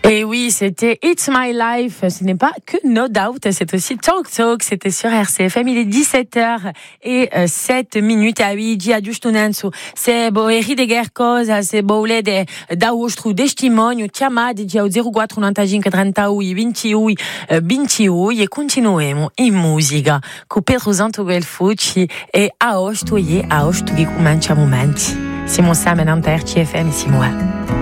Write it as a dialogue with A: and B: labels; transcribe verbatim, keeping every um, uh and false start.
A: Et oui, c'était It's My Life. Ce n'est pas que No Doubt, c'est aussi Talk Talk. C'était sur R C F M. Il est dix-sept heures et sept minutes. Ah oui, dia giusto nanso. Se bo eri de guerre cosa, se bo le de da ostru testimonio chiamate dia zero quattro novantacinque trentaui ventiui ventiui e continuiamo in musica con Pedro Santo Guelfucci e a osto e a osto che comincia momenti. Siamo sammen an R C F M, Simone.